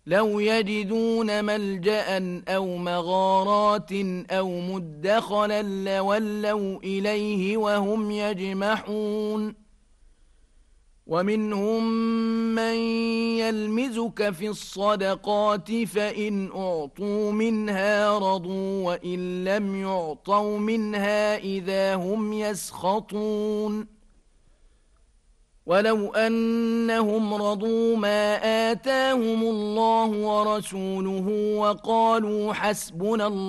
لو يجدون ملجأ أو مغارات أو مدخلا لولوا إليه وهم يجمحون ومنهم من يلمزك في الصدقات فإن أعطوا منها رضوا وإن لم يعطوا منها إذا هم يسخطون ولو أنهم رضوا ما آتاهم الله ورسوله وقالوا حسبنا الله